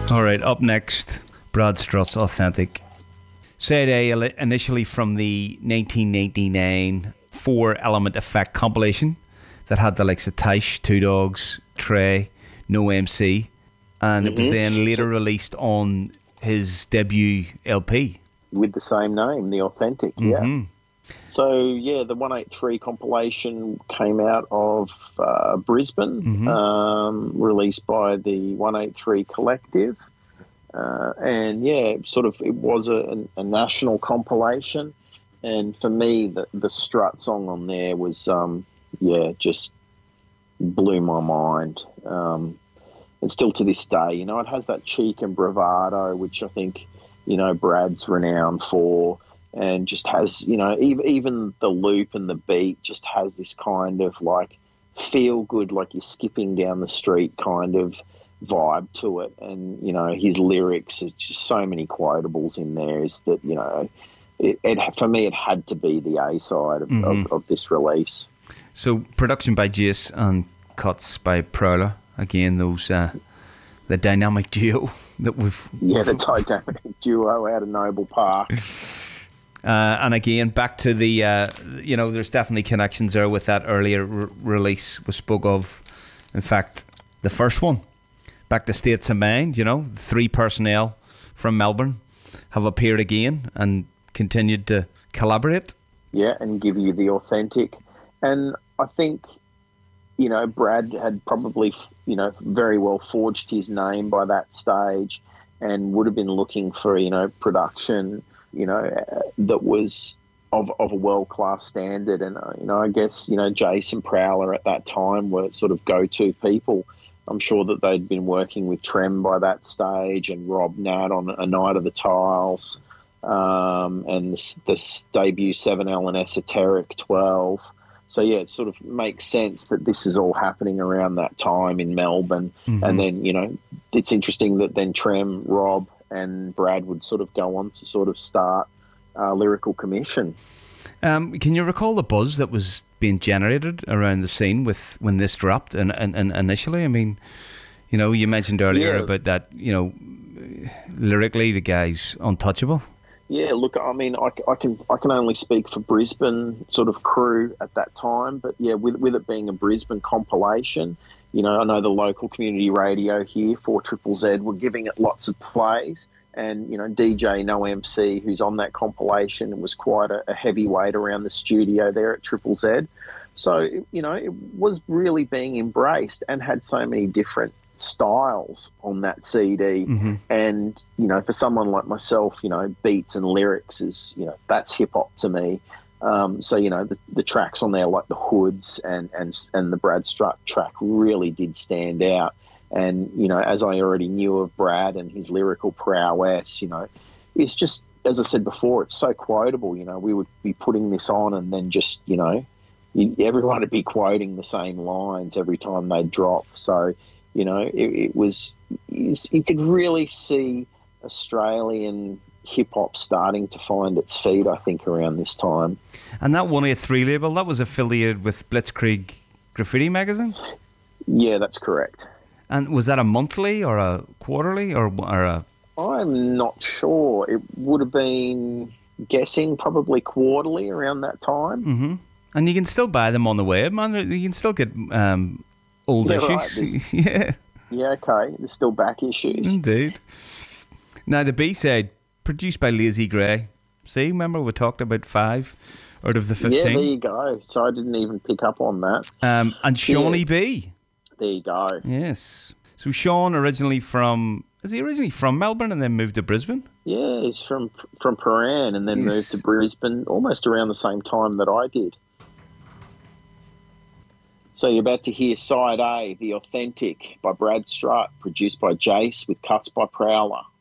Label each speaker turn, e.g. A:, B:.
A: All right, up next, Brad Strutt's Authentic. Side A, initially from the 1999 Four Element Effect compilation that had the likes of Taish, Two Dogs, Trey, No MC, and it was then later released on his debut LP.
B: With the same name, The Authentic, yeah. So, yeah, the 183 compilation came out of Brisbane, released by the 183 Collective. And, yeah, it was a national compilation. And for me, the Strutt song on there was, just blew my mind. And still to this day, it has that cheek and bravado, which I think, Brad's renowned for. And just has, even the loop and the beat just has this kind of like feel good, like you're skipping down the street kind of vibe to it. And, his lyrics, are just so many quotables in there is that, for me, it had to be the A side of this release.
A: So production by Jace and cuts by Prowler. Again, those... the dynamic duo that we've...
B: Yeah, the dynamic duo out of Noble Park.
A: And again, back to the, there's definitely connections there with that earlier release we spoke of. In fact, the first one, Back to States of Mind, 3 personnel from Melbourne have appeared again and continued to collaborate.
B: Yeah, and give you the authentic. And I think, Brad had probably, very well forged his name by that stage and would have been looking for, production, that was of a world-class standard. And, I guess, Jason Prowler at that time were sort of go-to people. I'm sure that they'd been working with Trem by that stage and Rob Nat on A Night of the Tiles and this debut 7L and Esoteric 12. So, yeah, it sort of makes sense that this is all happening around that time in Melbourne. And then, it's interesting that then Trem, Rob and Brad would sort of go on to sort of start Lyrical Commission.
A: Can you recall the buzz that was being generated around the scene when this dropped and initially? I mean, you mentioned earlier about that, lyrically the guy's untouchable.
B: Yeah, look, I mean, I can only speak for Brisbane sort of crew at that time, but yeah, with it being a Brisbane compilation, I know the local community radio here, 4ZZZ, were giving it lots of plays, and DJ No MC, who's on that compilation, was quite a heavyweight around the studio there at Triple Z. So it was really being embraced and had so many different styles on that CD. And for someone like myself, beats and lyrics is that's hip hop to me. So the tracks on there like the Hoods and the Brad Strutt track really did stand out. And as I already knew of Brad and his lyrical prowess, it's just, as I said before, it's so quotable. We would be putting this on and then just everyone would be quoting the same lines every time they drop. So it was, you could really see Australian hip-hop starting to find its feet, I think, around this time.
A: And that 183 label, that was affiliated with Blitzkrieg Graffiti magazine?
B: Yeah, that's correct.
A: And was that a monthly or a quarterly or a...
B: I'm not sure. It would have been, guessing, probably quarterly around that time.
A: And you can still buy them on the web, man. You can still get... old issues.
B: Right. Yeah, okay. There's still back issues.
A: Indeed. Now, the B-side, produced by Lazy Grey. See, remember we talked about 5 out of the 15?
B: Yeah, there you go. So I didn't even pick up on that.
A: And Shawnee B.
B: There you go.
A: Yes. So Sean originally from... Is he originally from Melbourne and then moved to Brisbane?
B: Yeah, he's from Paran and then moved to Brisbane almost around the same time that I did. So you're about to hear Side A, The Authentic by Brad Strutt, produced by Jace with cuts by Prowler.